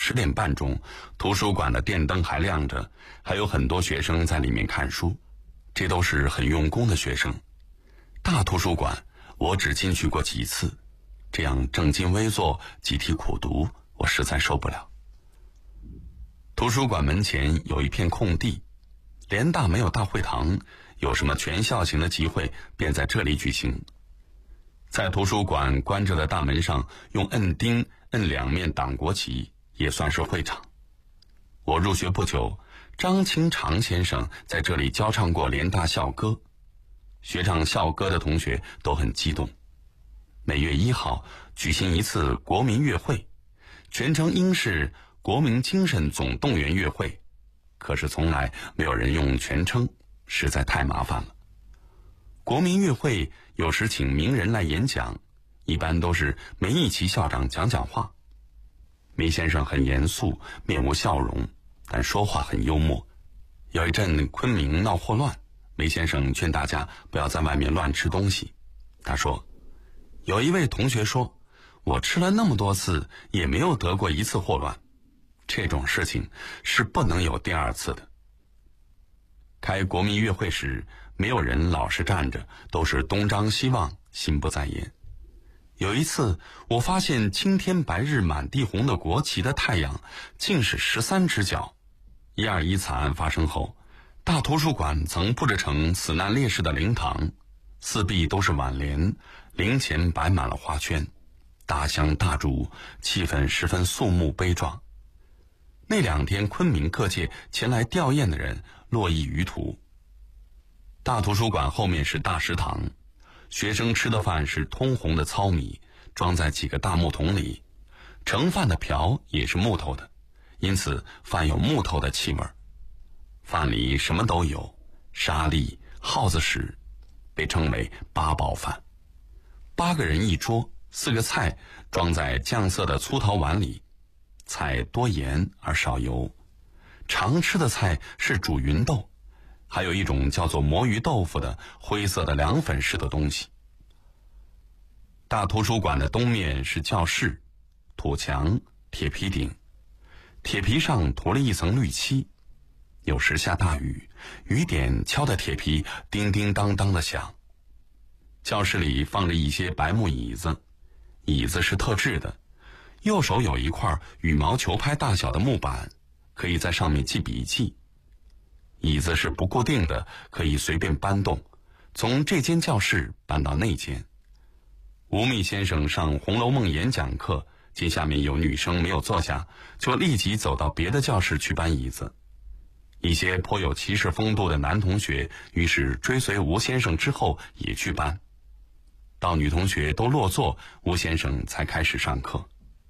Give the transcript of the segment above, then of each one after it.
10点半钟，图书馆的电灯还亮着，还有很多学生在里面看书，这都是很用功的学生。大图书馆我只进去过几次，这样正襟危坐集体苦读，我实在受不了。图书馆门前有一片空地，联大没有大会堂，有什么全校型的集会便在这里举行。在图书馆关着的大门上用摁钉摁2面党国旗，也算是会场。我入学不久，张清长先生在这里教唱过联大校歌，学唱校歌的同学都很激动。每月1号举行一次国民乐会，全称应是国民精神总动员乐会，可是从来没有人用全称，实在太麻烦了。国民乐会有时请名人来演讲，一般都是梅贻琦校长讲讲话。梅先生很严肃，面无笑容，但说话很幽默。有一阵昆明闹霍乱，梅先生劝大家不要在外面乱吃东西。他说，有一位同学说，我吃了那么多次也没有得过1次霍乱，这种事情是不能有第2次的。开国民乐会时，没有人老实站着，都是东张西望，心不在焉。有一次，我发现青天白日满地红的国旗的太阳竟是13只脚。121惨案发生后，大图书馆曾布置成死难烈士的灵堂，四壁都是挽联，灵前摆满了花圈，大香大烛，气氛十分肃穆悲壮。那2天，昆明各界前来吊唁的人络绎于途。大图书馆后面是大食堂，学生吃的饭是通红的糙米，装在几个大木桶里，盛饭的瓢也是木头的，因此饭有木头的气味。饭里什么都有，沙粒、耗子屎，被称为8宝饭。8个人一桌，4个菜装在酱色的粗陶碗里，菜多盐而少油。常吃的菜是煮芸豆，还有一种叫做魔芋豆腐的灰色的凉粉似的东西。大图书馆的东面是教室，土墙，铁皮顶，铁皮上涂了一层绿漆。有时下大雨，雨点敲得铁皮叮叮当当的响。教室里放着一些白木椅子，椅子是特制的，右手有一块羽毛球拍大小的木板，可以在上面记笔记。椅子是不固定的，可以随便搬动，从这间教室搬到那间。吴宓先生上《红楼梦》演讲课，见下面有女生没有坐下，就立即走到别的教室去搬椅子。一些颇有骑士风度的男同学于是追随吴先生之后也去搬。到女同学都落座，吴先生才开始上课。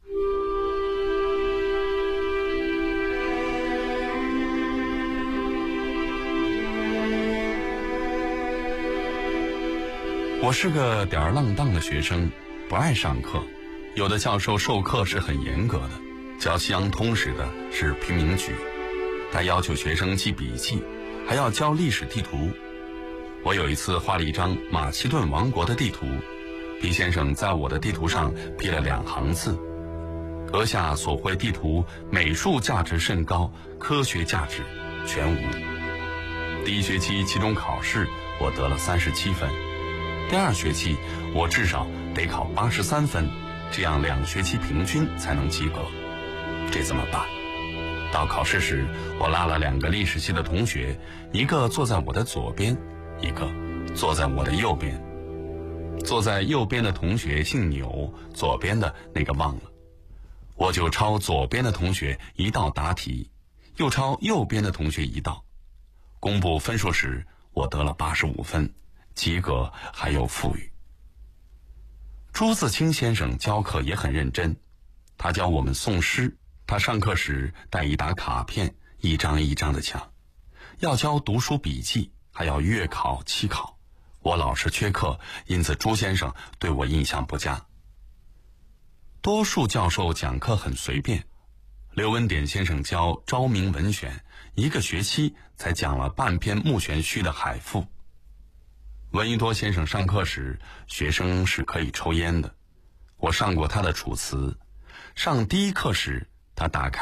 我是个吊儿郎当的学生，不爱上课。有的教授授课是很严格的，教西洋通史的是平明举，他要求学生记笔记，还要教历史地图。我有一次画了一张马其顿王国的地图，毕先生在我的地图上批了2行字：阁下所绘地图美术价值甚高，科学价值全无。第1学期期中考试我得了37分，第2学期我至少得考83分，这样2学期平均才能及格。这怎么办？到考试时，我拉了2个历史系的同学，一个坐在我的左边，一个坐在我的右边。坐在右边的同学姓钮，左边的那个忘了。我就抄左边的同学1道答题，又抄右边的同学1道。公布分数时，我得了85分，及格还有富裕。朱自清先生教课也很认真，他教我们诵诗，他上课时带一沓卡片，一张一张的抢。要教读书笔记，还要月考期考。我老是缺课，因此朱先生对我印象不佳。多数教授讲课很随便，刘文典先生教《昭明文选》，1个学期才讲了半篇穆玄虚的《海赋》。闻一多先生上课时，学生是可以抽烟的。我上过他的楚辞，上第1课时，他打开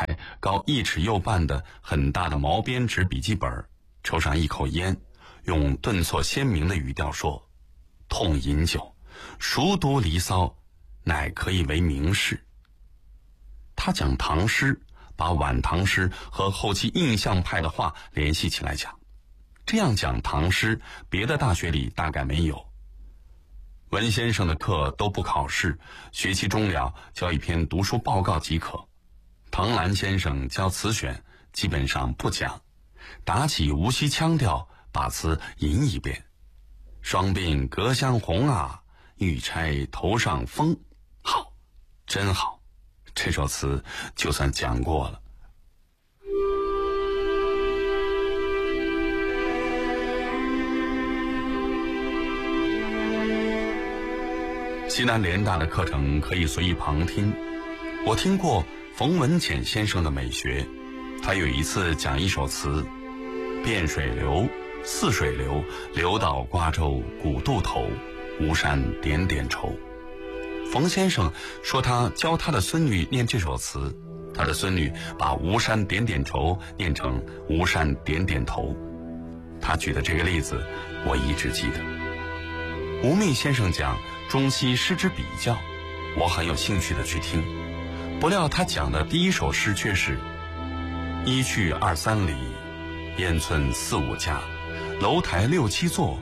高1尺右半的很大的毛边纸笔记本，抽上一口烟，用顿挫鲜明的语调说：“痛饮酒，熟读《离骚》，乃可以为名士。”他讲唐诗，把晚唐诗和后期印象派的画联系起来讲。这样讲唐诗，别的大学里大概没有。文先生的课都不考试，学期终了交一篇读书报告即可。滕兰先生教词选，基本上不讲，打起无锡腔调，把词吟一遍。双鬓隔香红啊，玉钗头上风。好，真好，这首词就算讲过了。西南联大的课程可以随意旁听，我听过冯文潜先生的美学，他有一次讲一首词：汴水流，泗水流，流到瓜洲古渡头，巫山点点愁。冯先生说他教他的孙女念这首词，他的孙女把巫山点点愁念成巫山点点头。他举的这个例子我一直记得。吴宓先生讲中西诗之比较，我很有兴趣的去听，不料他讲的第一首诗却是：一去2、3里，烟村4、5家，楼台6、7座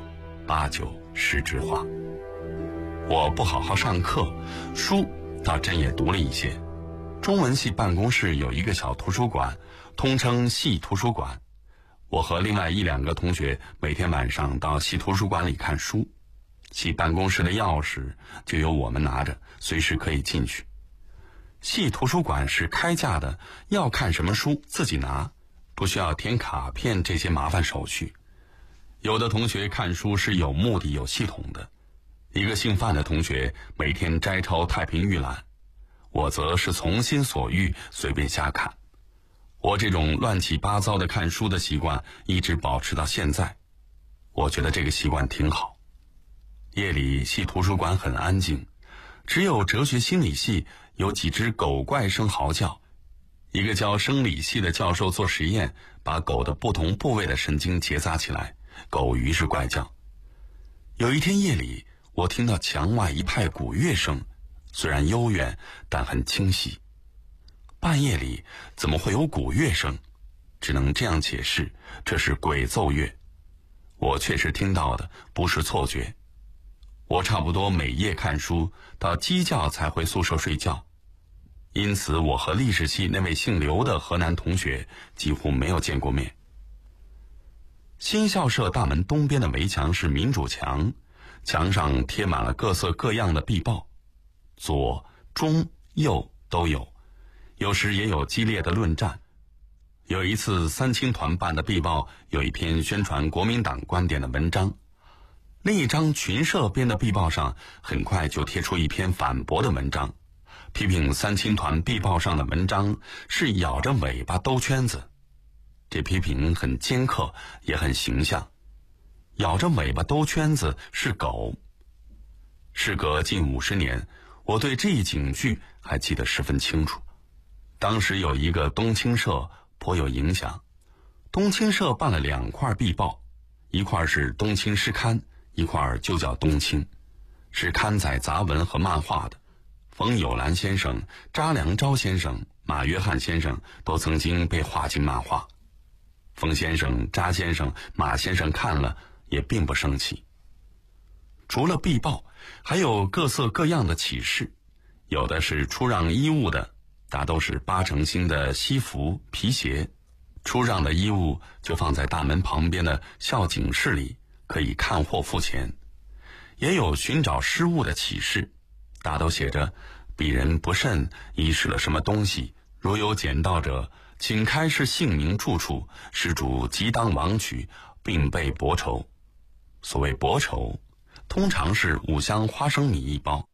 ，8、9、10枝花。我不好好上课，书倒真也读了一些。中文系办公室有一个小图书馆，通称系图书馆。我和另外1、2个同学每天晚上到系图书馆里看书，系办公室的钥匙就由我们拿着，随时可以进去。系图书馆是开架的，要看什么书自己拿，不需要填卡片这些麻烦手续。有的同学看书是有目的有系统的，一个姓范的同学每天摘抄《太平御览》，我则是从心所欲随便瞎看。我这种乱七八糟的看书的习惯一直保持到现在，我觉得这个习惯挺好。夜里系图书馆很安静，只有哲学心理系有几只狗怪声嚎叫。一个教生理系的教授做实验，把狗的不同部位的神经结扎起来，狗于是怪叫。有一天夜里，我听到墙外一派鼓乐声，虽然悠远，但很清晰。半夜里怎么会有鼓乐声？只能这样解释，这是鬼奏乐。我确实听到的，不是错觉。我差不多每夜看书，到鸡叫才回宿舍睡觉。因此我和历史系那位姓刘的河南同学几乎没有见过面。新校舍大门东边的围墙是民主墙，墙上贴满了各色各样的壁报，左、中、右都有，有时也有激烈的论战。有一次三青团办的壁报有一篇宣传国民党观点的文章，另一张群社编的壁报上很快就贴出一篇反驳的文章，批评三青团壁报上的文章是咬着尾巴兜圈子。这批评很尖刻，也很形象。咬着尾巴兜圈子是狗。时隔近50年，我对这一警句还记得十分清楚。当时有一个冬青社颇有影响，冬青社办了2块壁报，一块是冬青诗刊，一块就叫冬青，是刊载杂文和漫画的。冯友兰先生、查良钊先生、马约翰先生都曾经被画进漫画。冯先生、查先生、马先生看了也并不生气。除了壁报，还有各色各样的启事，有的是出让衣物的，大都是8成新的西服、皮鞋，出让的衣物就放在大门旁边的校警室里，可以看货付钱。也有寻找失物的启事，大都写着鄙人不慎遗失了什么东西，如有捡到者，请开示姓名住处，施主即当往取，并备薄绸。所谓薄绸，通常是5香花生米1包。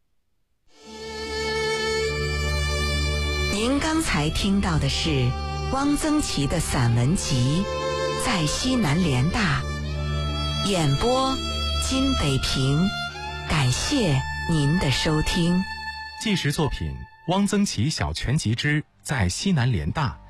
您刚才听到的是汪曾祺的散文集《在西南联大》，演播金北平，感谢您的收听。 纪实作品《汪曾祺小全集之在西南联大》